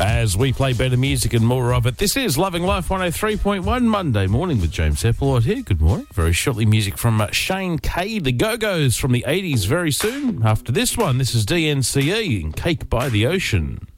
as we play better music and more of it. This is Loving Life 103.1 Monday morning with James Epplewhite here. Good morning. Very shortly, music from Shane K, the Go-Go's from the 80s very soon. After this one, this is DNCE and Cake by the Ocean.